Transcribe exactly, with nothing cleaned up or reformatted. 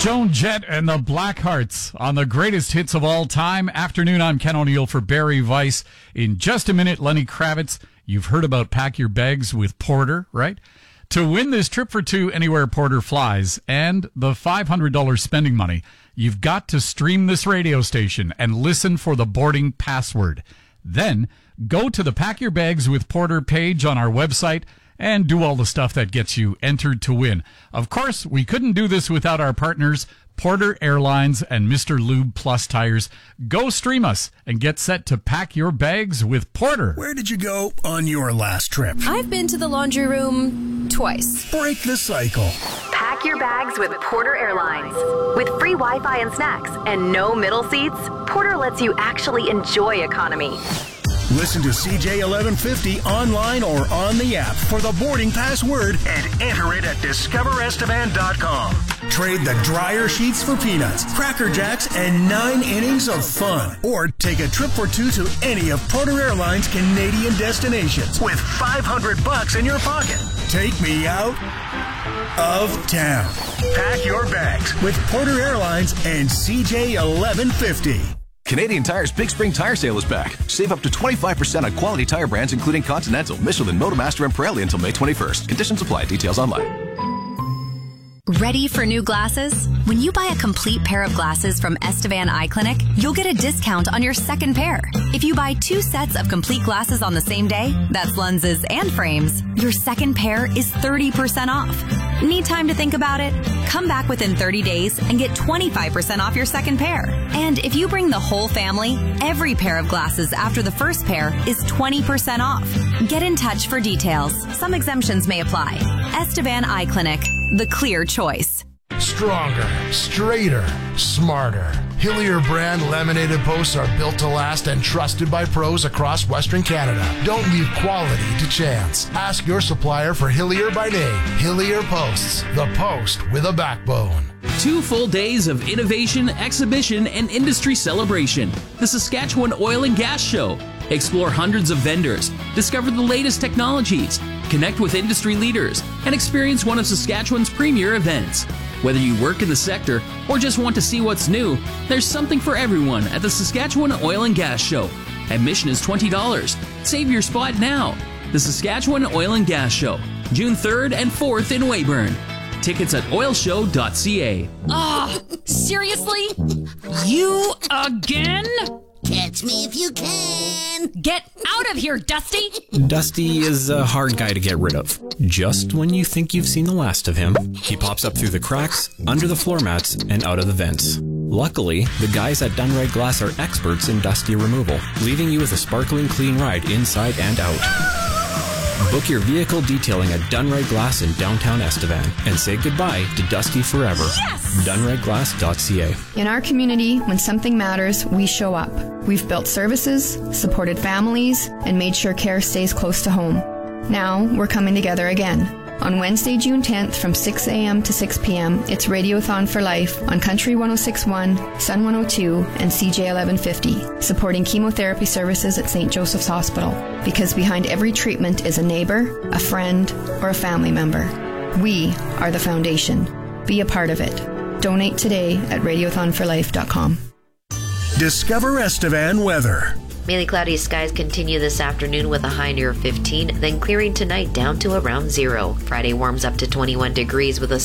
Joan Jett and the Blackhearts on the greatest hits of all time. Afternoon, I'm Ken O'Neill for Barry Weiss. In just a minute, Lenny Kravitz. You've heard about Pack Your Bags with Porter, right? To win this trip for two anywhere Porter flies and the five hundred dollars spending money, you've got to stream this radio station and listen for the boarding password. Then go to the Pack Your Bags with Porter page on our website and do all the stuff that gets you entered to win. Of course, we couldn't do this without our partners, Porter Airlines and Mister Lube Plus Tires. Go stream us and get set to pack your bags with Porter. Where did you go on your last trip? I've been to the laundry room twice. Break the cycle. Pack your bags with Porter Airlines. With free Wi-Fi and snacks and no middle seats, Porter lets you actually enjoy economy. Listen to C J eleven fifty online or on the app for the boarding password and enter it at discover estevan dot com. Trade the dryer sheets for peanuts, Cracker Jacks, and nine innings of fun. Or take a trip for two to any of Porter Airlines' Canadian destinations with five hundred bucks in your pocket. Take me out of town. Pack your bags with Porter Airlines and C J eleven fifty. Canadian Tire's Big Spring Tire Sale is back. Save up to twenty-five percent on quality tire brands including Continental, Michelin, Motomaster, and Pirelli until May twenty-first. Conditions apply. Details online. Ready for new glasses? When you buy a complete pair of glasses from Estevan Eye Clinic, you'll get a discount on your second pair. If you buy two sets of complete glasses on the same day, that's lenses and frames, your second pair is thirty percent off. Need time to think about it? Come back within thirty days and get twenty-five percent off your second pair. And if you bring the whole family, every pair of glasses after the first pair is twenty percent off. Get in touch for details. Some exemptions may apply. Estevan Eye Clinic, the clear choice. Stronger, straighter, smarter. Hillier brand laminated posts are built to last and trusted by pros across Western Canada. Don't leave quality to chance. Ask your supplier for Hillier by name. Hillier Posts, the post with a backbone. Two full days of innovation, exhibition, and industry celebration. The Saskatchewan Oil and Gas Show. Explore hundreds of vendors, discover the latest technologies, connect with industry leaders, and experience one of Saskatchewan's premier events. Whether you work in the sector or just want to see what's new, there's something for everyone at the Saskatchewan Oil and Gas Show. Admission is twenty dollars. Save your spot now. The Saskatchewan Oil and Gas Show, June third and fourth in Weyburn. Tickets at oil show dot c a. Ah, seriously? You again? Catch me if you can. Get out of here, Dusty! Dusty is a hard guy to get rid of. Just when you think you've seen the last of him, he pops up through the cracks, under the floor mats, and out of the vents. Luckily, the guys at Dunride Glass are experts in Dusty removal, leaving you with a sparkling clean ride inside and out. Book your vehicle detailing at Dunride Glass in downtown Estevan and say goodbye to Dusty forever. Yes! dunride glass dot c a. In our community, when something matters, we show up. We've built services, supported families, and made sure care stays close to home. Now, we're coming together again. On Wednesday, June tenth from six a.m. to six p.m., it's Radiothon for Life on Country one oh six point one, Sun one oh two, and C J eleven fifty, supporting chemotherapy services at Saint Joseph's Hospital. Because behind every treatment is a neighbor, a friend, or a family member. We are the foundation. Be a part of it. Donate today at radiothon for life dot com. Discover Estevan weather. Mainly cloudy skies continue this afternoon with a high near fifteen, then clearing tonight down to around zero. Friday warms up to twenty-one degrees with a